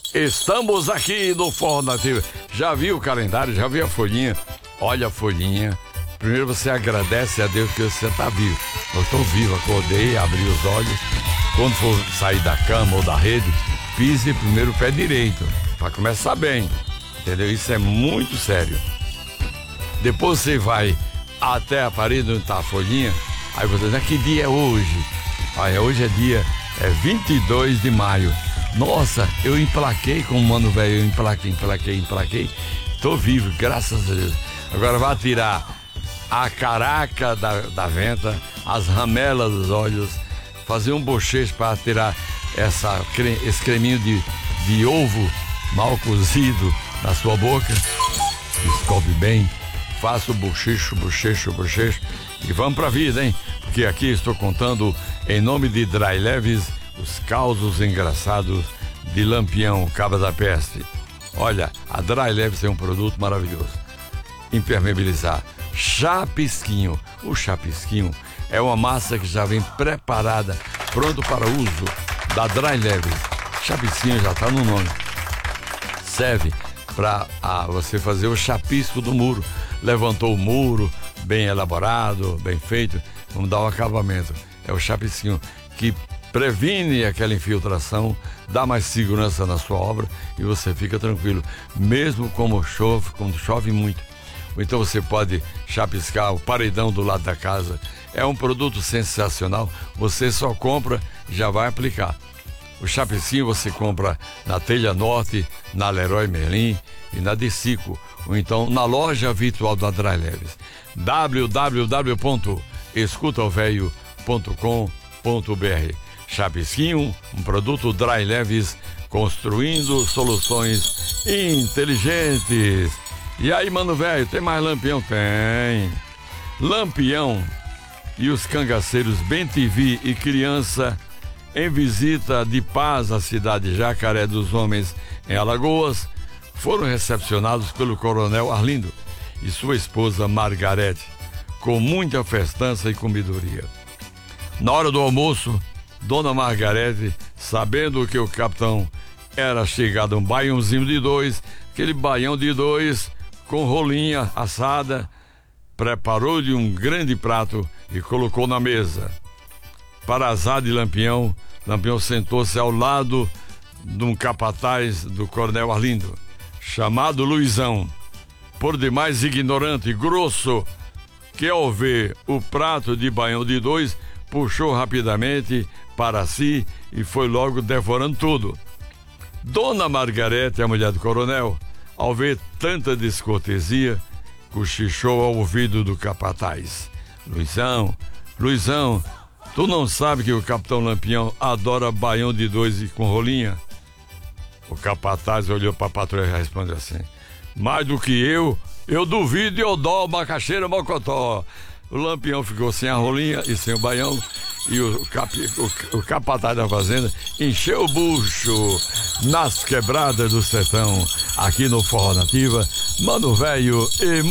Estamos aqui no Forró Nativo. Já viu o calendário? Já viu a folhinha? Olha a folhinha. Primeiro você agradece a Deus que você está vivo. Eu estou vivo, acordei, abri os olhos. Quando for sair da cama ou da rede, pise primeiro o pé direito, para começar bem. Entendeu? Isso é muito sério. Depois você vai até a parede onde está a folhinha. Aí você diz, que dia é hoje? Aí hoje é 22 de maio. Nossa, eu emplaquei com o mano velho, eu emplaquei. Tô vivo, graças a Deus. Agora vai tirar a caraca da venta, as ramelas dos olhos, fazer um bochecho para tirar esse creminho de ovo mal cozido na sua boca. Escove bem, faça o bochecho. E vamos pra vida, hein? Porque aqui estou contando em nome de Dry Leves os causos engraçados de Lampião, Cabra da Peste. Olha, a Dry Leves é um produto maravilhoso. Impermeabilizar. Chapisquinho. O chapisquinho é uma massa que já vem preparada, pronto para uso da Dry Leves. Chapisquinho já está no nome. Serve para você fazer o chapisco do muro. Levantou o muro, bem elaborado, bem feito, vamos dar um acabamento. É o chapisquinho que previne aquela infiltração, dá mais segurança na sua obra e você fica tranquilo, mesmo quando chove muito. Ou então você pode chapiscar o paredão do lado da casa. É um produto sensacional, você só compra e já vai aplicar. O chapisquinho você compra na Telha Norte, na Leroy Merlin e na Decico, ou então na loja virtual da Dry Leves, www.escutaovelho.com.br. Chapisquinho, um produto Dry Leves, construindo soluções inteligentes. E aí, mano velho, tem mais Lampião? Tem. Lampião e os cangaceiros Bem TV e criança em visita de paz à cidade de Jacaré dos Homens, em Alagoas, foram recepcionados pelo coronel Arlindo e sua esposa Margarete, com muita festança e comidoria. Na hora do almoço, Dona Margarete, sabendo que o capitão era chegado um baiãozinho de 2, aquele baião de 2 com rolinha assada, preparou-lhe um grande prato e colocou na mesa. Para azar de Lampião, Lampião sentou-se ao lado de um capataz do coronel Arlindo, chamado Luizão, por demais ignorante e grosso, que ao ver o prato de baião de 2, puxou rapidamente para si e foi logo devorando tudo. Dona Margarete, a mulher do coronel, ao ver tanta descortesia, cochichou ao ouvido do capataz: Luizão, tu não sabe que o capitão Lampião adora baião de 2 e com rolinha? O capataz olhou para a patroa e respondeu assim: mais do que eu duvido e eu dou macaxeira mocotó. O Lampião ficou sem a rolinha e sem o baião, e o capataz da fazenda encheu o bucho nas quebradas do sertão, aqui no Forró Nativa, Mano Velho e